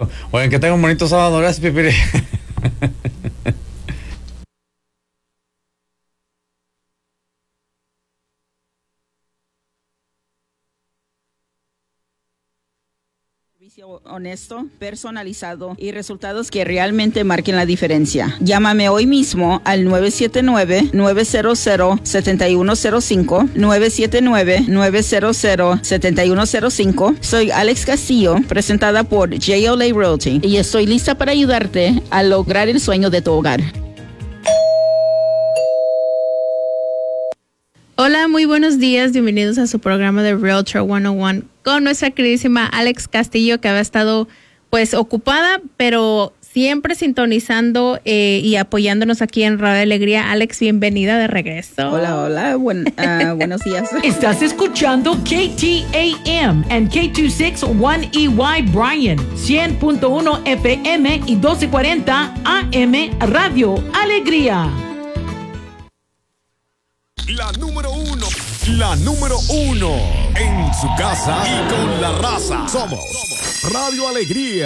Oigan, que tengan un bonito sábado. Gracias, Pipiri. Honesto, personalizado y resultados que realmente marquen la diferencia. Llámame hoy mismo al 979-900-7105, 979-900-7105. Soy Alex Castillo, presentada por JLA Realty, y estoy lista para ayudarte a lograr el sueño de tu hogar. Hola, muy buenos días. Bienvenidos a su programa de Realtor 101 con nuestra queridísima Alex Castillo, que había estado pues ocupada, pero siempre sintonizando y apoyándonos aquí en Radio Alegría. Alex, bienvenida de regreso. Hola, buenos días. Estás escuchando KTAM and K261EY Bryan, 100.1 FM y 1240 AM Radio Alegría. La número uno en su casa y con la raza. Somos Radio Alegría.